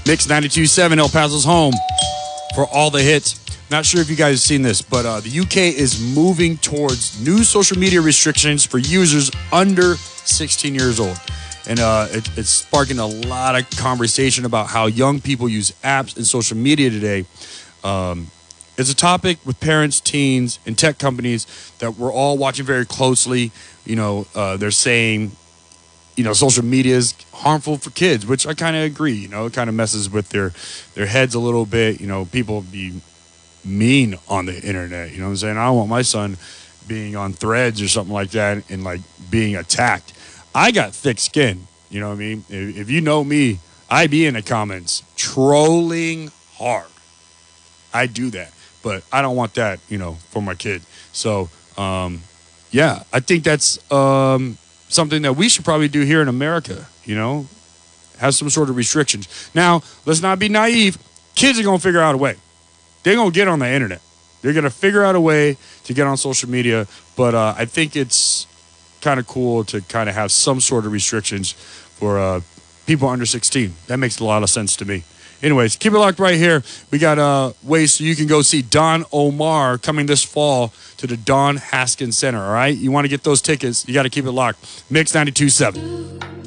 Mix 92.7, El Paso's home for all the hits. Not sure if you guys have seen this, but the UK is moving towards new social media restrictions for users under 16 years old. And it's sparking a lot of conversation about how young people use apps and social media today. It's a topic with parents, teens, and tech companies that we're all watching very closely. They're saying, social media is harmful for kids, which I kind of agree. It kind of messes with their heads a little bit. People be mean on the internet. You know what I'm saying? I don't want my son being on Threads or something like that and like being attacked. I got thick skin. You know what I mean? If you know me, I be in the comments trolling hard. I do that, but I don't want that, for my kid. So, I think that's something that we should probably do here in America, have some sort of restrictions. Now, let's not be naive. Kids are going to figure out a way. They're going to get on the internet. They're going to figure out a way to get on social media. But I think it's kind of cool to kind of have some sort of restrictions for people under 16. That makes a lot of sense to me. Anyways, keep it locked right here. We got ways so you can go see Don Omar coming this fall to the Don Haskins Center, all right? You want to get those tickets, you got to keep it locked. Mix 92.7.